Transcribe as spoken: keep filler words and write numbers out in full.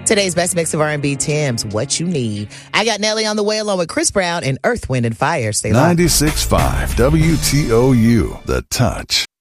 Today's best mix of R and B, Tim's What You Need. I got Nelly on the way along with Chris Brown and Earth, Wind and Fire. Stay locked. ninety-six point five W T O U, The Touch.